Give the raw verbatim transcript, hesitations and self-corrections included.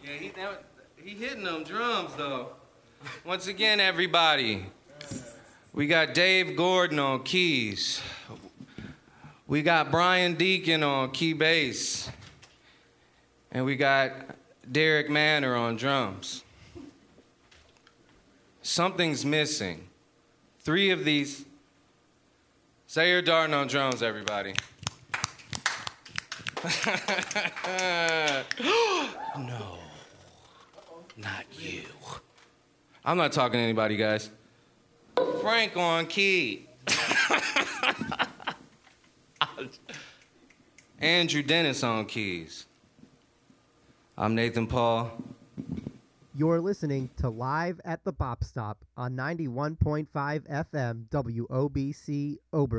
Yeah, he he hitting them drums though. Once again, everybody, we got Dave Gordon on keys. We got Brian Deacon on key bass. And we got Derek Manor on drums. Something's missing. Three of these. Zaire Darden on drums, everybody. No, not you. I'm not talking to anybody, guys. Frank on key. Andrew Dennis on keys. I'm Nathan Paul. You're listening to Live at the Bop Stop on ninety-one point five F M W O B C Oberlin.